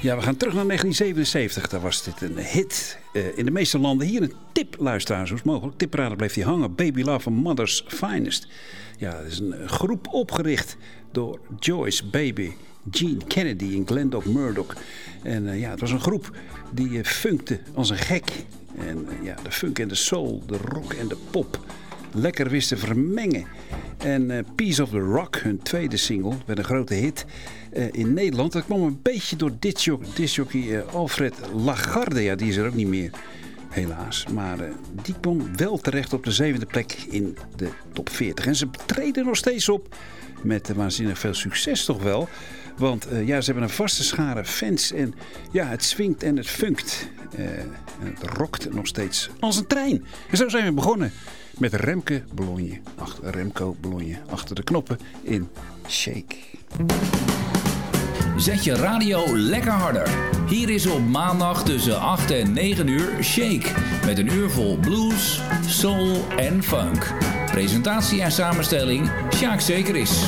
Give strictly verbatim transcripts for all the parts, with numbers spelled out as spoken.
Ja, we gaan terug naar negentien zevenenzeventig. Daar was dit een hit uh, in de meeste landen. Hier een tip, luisteraars, zo is mogelijk. Tiprader bleef die hangen. Baby Love van Mother's Finest. Ja, dat is een groep opgericht door Joyce, Baby, Gene Kennedy en Glendon Murdoch. En uh, ja, het was een groep die uh, funkte als een gek. En uh, ja, de funk en de soul, de rock en de pop lekker wisten vermengen. En uh, Piece of the Rock, hun tweede single, werd een grote hit uh, in Nederland. Dat kwam een beetje door discjockey uh, Alfred Lagarde. Ja, die is er ook niet meer, helaas. Maar uh, die kwam wel terecht op de zevende plek in de top veertig. En ze treden nog steeds op met uh, waanzinnig veel succes toch wel. Want uh, ja, ze hebben een vaste schare fans. En ja, het swingt en het funkt. Uh, en het rokt nog steeds als een trein. En zo zijn we begonnen. Met Remke Bologna, achter, Remco Bologna achter de knoppen in Shake. Zet je radio lekker harder. Hier is op maandag tussen acht en negen uur Shake. Met een uur vol blues, soul en funk. Presentatie en samenstelling Sjaak Zekeris.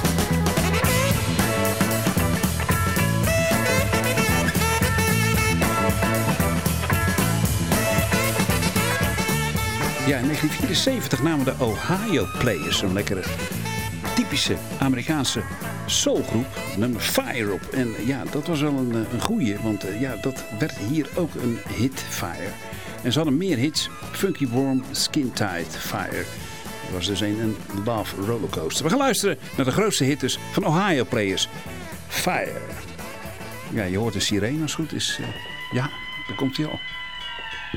Ja, in negentien vierenzeventig namen de Ohio Players zo'n lekkere, typische Amerikaanse soulgroep, nummer Fire op. En ja, dat was wel een, een goeie, want uh, ja, dat werd hier ook een hit, Fire. En ze hadden meer hits, Funky Warm, Skin Tight, Fire. Dat was dus een, een love rollercoaster. We gaan luisteren naar de grootste hit dus van Ohio Players, Fire. Ja, je hoort een sirene als het goed is. Uh, ja, daar komt hij al.